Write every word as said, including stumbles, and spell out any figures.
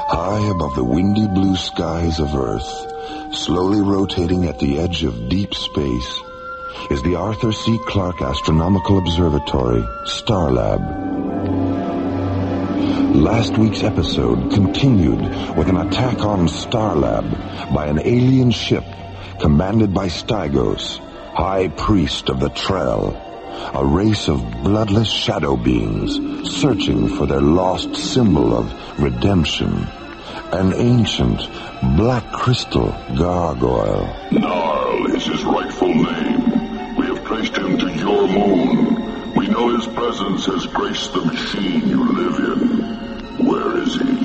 High above the windy blue skies of Earth, slowly rotating at the edge of deep space, is the Arthur C. Clarke Astronomical Observatory, Starlab. Last week's episode continued with an attack on Starlab by an alien ship commanded by Stygos, High Priest of the Trell, a race of bloodless shadow beings searching for their lost symbol of redemption, an ancient black crystal gargoyle. Narl is his rightful name. We have traced him to your moon. We know his presence has graced the machine you live in. Where is he?